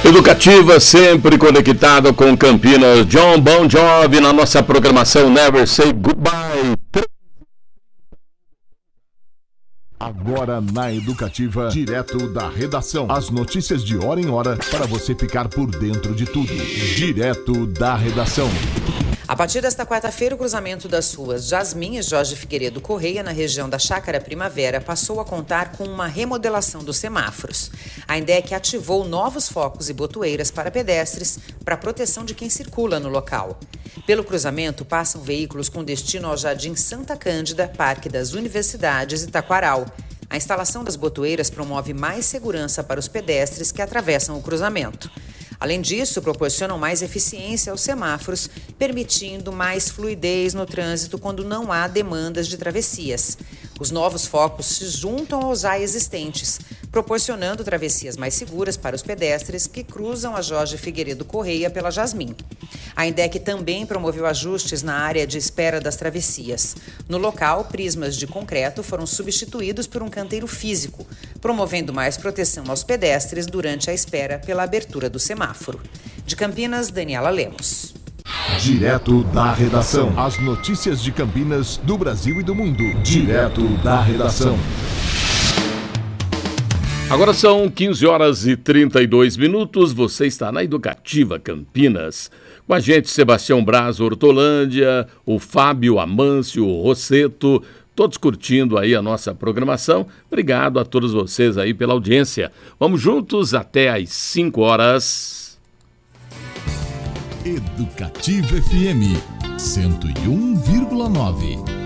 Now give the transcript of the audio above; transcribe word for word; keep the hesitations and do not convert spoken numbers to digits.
Educativa, sempre conectado com Campinas. John Bon Jovi na nossa programação Never Say Goodbye. Agora na Educativa, direto da redação. As notícias de hora em hora para você ficar por dentro de tudo. Direto da redação. A partir desta quarta-feira, o cruzamento das ruas Jasmim e Jorge Figueiredo Correia, na região da Chácara Primavera, passou a contar com uma remodelação dos semáforos. A INDEC ativou novos focos e botoeiras para pedestres para proteção de quem circula no local. Pelo cruzamento, passam veículos com destino ao Jardim Santa Cândida, Parque das Universidades e Taquaral. A instalação das botoeiras promove mais segurança para os pedestres que atravessam o cruzamento. Além disso, proporcionam mais eficiência aos semáforos, permitindo mais fluidez no trânsito quando não há demandas de travessias. Os novos focos se juntam aos já existentes, proporcionando travessias mais seguras para os pedestres que cruzam a Jorge Figueiredo Correia pela Jasmim. A INDEC também promoveu ajustes na área de espera das travessias. No local, prismas de concreto foram substituídos por um canteiro físico, promovendo mais proteção aos pedestres durante a espera pela abertura do semáforo. De Campinas, Daniela Lemos. Direto da redação. As notícias de Campinas, do Brasil e do mundo. Direto da redação. Agora são quinze horas e trinta e dois minutos. Você está na Educativa Campinas. Com a gente, Sebastião Braz, Hortolândia, o Fábio Amâncio, o Rosseto, todos curtindo aí a nossa programação. Obrigado a todos vocês aí pela audiência. Vamos juntos até às cinco horas. Educativa F M cento e um vírgula nove.